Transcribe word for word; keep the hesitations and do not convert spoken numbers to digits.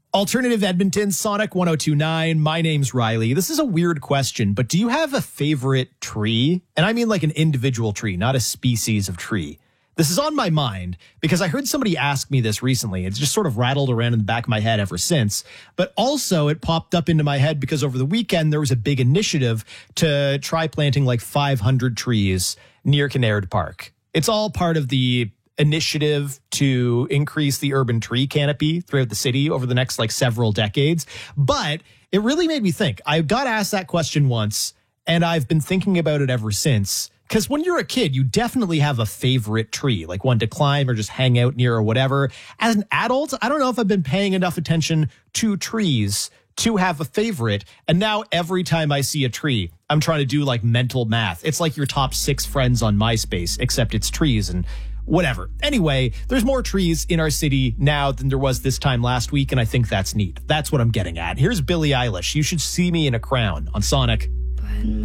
Alternative Edmonton, Sonic one oh two point nine. My name's Riley. This is a weird question, but do you have a favorite tree? And I mean like an individual tree, not a species of tree. This is on my mind because I heard somebody ask me this recently. It's just sort of rattled around in the back of my head ever since. But also it popped up into my head because over the weekend there was a big initiative to try planting like five hundred trees near Kinnaird Park. It's all part of the initiative to increase the urban tree canopy throughout the city over the next like several decades. But it really made me think. I got asked that question once and I've been thinking about it ever since. Because when you're a kid, you definitely have a favorite tree, like one to climb or just hang out near or whatever. As an adult, I don't know if I've been paying enough attention to trees to have a favorite. And now every time I see a tree, I'm trying to do like mental math. It's like your top six friends on MySpace, except it's trees and whatever. Anyway, there's more trees in our city now than there was this time last week, and I think that's neat. That's what I'm getting at. Here's Billie Eilish. You Should See Me in a Crown on Sonic.